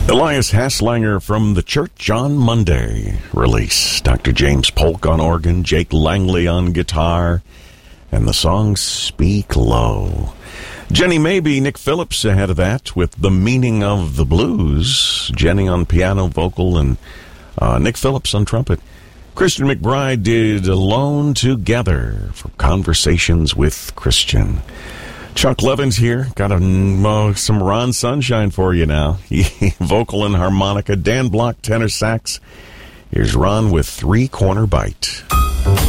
Elias Haslanger from the Church on Monday release. Dr. James Polk on organ, Jake Langley on guitar, and the song Speak Low. Jenny Maybe, Nick Phillips ahead of that with The Meaning of the Blues. Jenny on piano, vocal, and Nick Phillips on trumpet. Christian McBride did Alone Together from Conversations with Christian. Chuck Levin's here. Got some Ron Sunshine for you now. Vocal and harmonica. Dan Block, tenor sax. Here's Ron with Three Corner Bite.